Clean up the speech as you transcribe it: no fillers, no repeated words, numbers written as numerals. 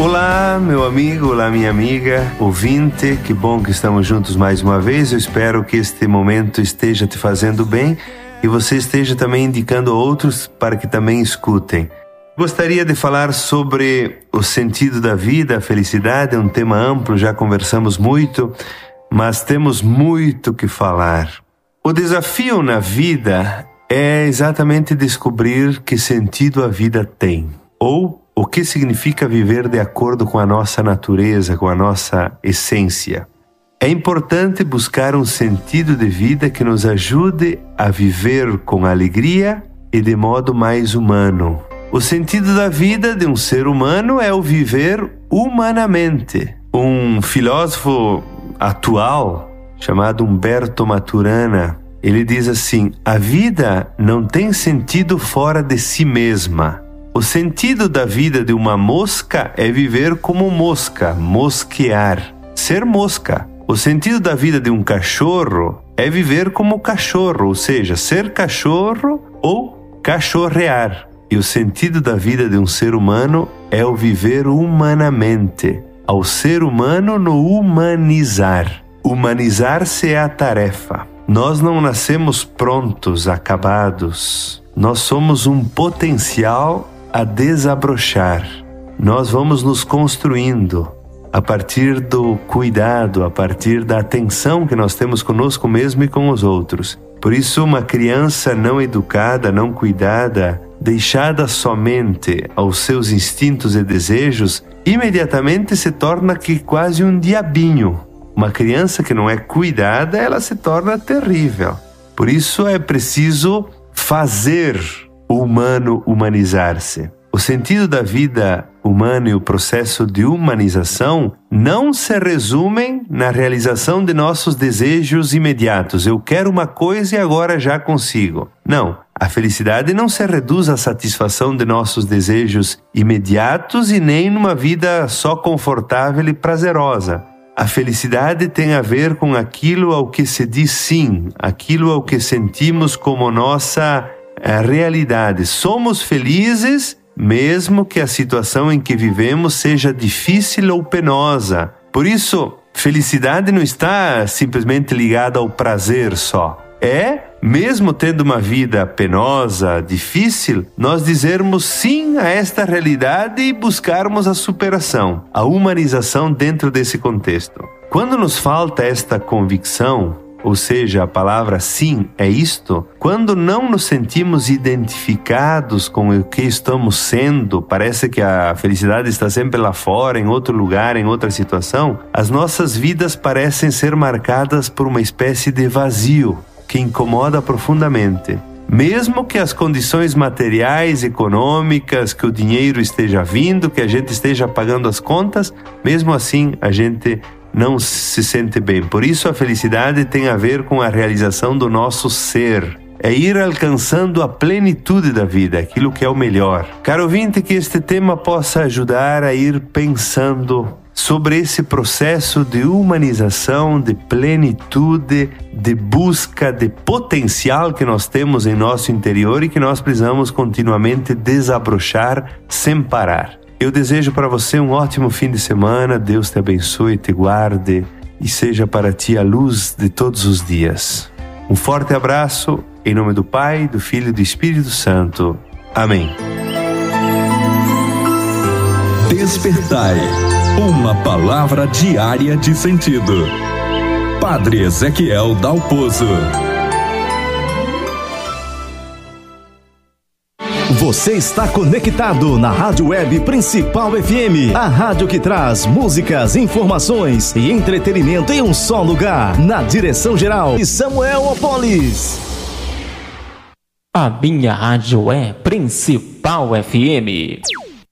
Olá, meu amigo, olá, minha amiga, ouvinte, que bom que estamos juntos mais uma vez. Eu espero que este momento esteja te fazendo bem e você esteja também indicando a outros para que também escutem. Gostaria de falar sobre o sentido da vida, a felicidade, é um tema amplo, já conversamos muito, mas temos muito que falar. O desafio na vida é exatamente descobrir que sentido a vida tem, ou o que significa viver de acordo com a nossa natureza, com a nossa essência. É importante buscar um sentido de vida que nos ajude a viver com alegria e de modo mais humano. O sentido da vida de um ser humano é o viver humanamente. Um filósofo atual, chamado Humberto Maturana, ele diz assim: a vida não tem sentido fora de si mesma. O sentido da vida de uma mosca é viver como mosca, mosquear, ser mosca. O sentido da vida de um cachorro é viver como cachorro, ou seja, ser cachorro ou cachorrear. E o sentido da vida de um ser humano é o viver humanamente, ao ser humano no humanizar. Humanizar-se é a tarefa. Nós não nascemos prontos, acabados. Nós somos um potencial a desabrochar. Nós vamos nos construindo a partir do cuidado, a partir da atenção que nós temos conosco mesmo e com os outros. Por isso, uma criança não educada, não cuidada, deixada somente aos seus instintos e desejos, imediatamente se torna quase um diabinho. Uma criança que não é cuidada, ela se torna terrível. Por isso é preciso fazer o humano humanizar-se. O sentido da vida humana e o processo de humanização não se resumem na realização de nossos desejos imediatos. Eu quero uma coisa e agora já consigo. Não, a felicidade não se reduz à satisfação de nossos desejos imediatos e nem numa vida só confortável e prazerosa. A felicidade tem a ver com aquilo ao que se diz sim, aquilo ao que sentimos como nossa realidade. Somos felizes mesmo que a situação em que vivemos seja difícil ou penosa. Por isso, felicidade não está simplesmente ligada ao prazer só. Mesmo tendo uma vida penosa, difícil, nós dizermos sim a esta realidade e buscarmos a superação, a humanização dentro desse contexto. Quando nos falta esta convicção, ou seja, a palavra sim é isto, quando não nos sentimos identificados com o que estamos sendo, parece que a felicidade está sempre lá fora, em outro lugar, em outra situação, as nossas vidas parecem ser marcadas por uma espécie de vazio que incomoda profundamente. Mesmo que as condições materiais, econômicas, que o dinheiro esteja vindo, que a gente esteja pagando as contas, mesmo assim a gente não se sente bem. Por isso a felicidade tem a ver com a realização do nosso ser. É ir alcançando a plenitude da vida, aquilo que é o melhor. Caro ouvinte, que este tema possa ajudar a ir pensando sobre esse processo de humanização, de plenitude, de busca de potencial que nós temos em nosso interior e que nós precisamos continuamente desabrochar sem parar. Eu desejo para você um ótimo fim de semana. Deus te abençoe, te guarde e seja para ti a luz de todos os dias. Um forte abraço, em nome do Pai, do Filho e do Espírito Santo. Amém. Despertai, uma palavra diária de sentido. Padre Ezequiel Dalpozo. Você está conectado na Rádio Web Principal FM, a rádio que traz músicas, informações e entretenimento em um só lugar, na direção geral de Samuel Opolis. A minha rádio é Principal FM.